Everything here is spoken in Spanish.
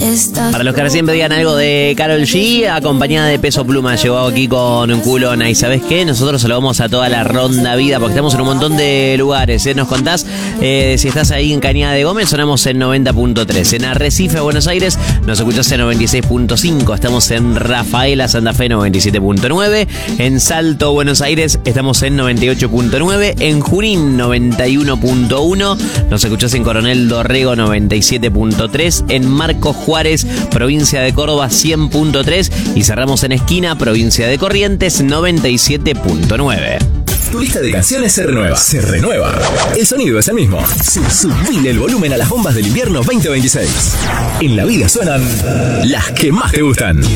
Para los que recién pedían algo de Karol G, acompañada de Peso Pluma, llegó aquí con un culona. Y ¿sabes qué? Nosotros se lo vamos a toda la ronda vida, porque estamos en un montón de lugares. Nos contás si estás ahí en Cañada de Gómez, sonamos en 90.3. En Arrecife, Buenos Aires, nos escuchás en 96.5. Estamos en Rafaela, Santa Fe, 97.9. En Salto, Buenos Aires, estamos en 98.9. En Junín, 91.1. Nos escuchás en Coronel Dorrego, 97.3. En Marcos Juárez, provincia de Córdoba, 100.3. Y cerramos en Esquina, provincia de Corrientes, 97.9. Tu lista de canciones se renueva. Se renueva. El sonido es el mismo. Subile el volumen a las bombas del invierno 2026. En la vida suenan las que más te gustan.